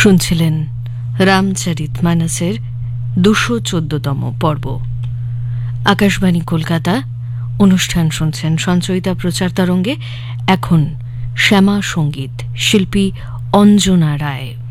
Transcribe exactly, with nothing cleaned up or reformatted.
শুনছিলেন রামচরিতমানসের দুশো চোদ্দতম পর্ব। আকাশবাণী কলকাতা, অনুষ্ঠান শুনছেন সঞ্চয়িতা প্রচার তরঙ্গে। এখন শ্যামা সঙ্গীত, শিল্পী অঞ্জনা রায়।